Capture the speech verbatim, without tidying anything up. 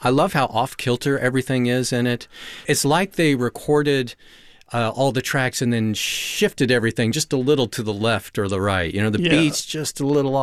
I love how off-kilter everything is in it. It's like they recorded uh, all the tracks and then shifted everything just a little to the left or the right. You know, the Yeah. beat's just a little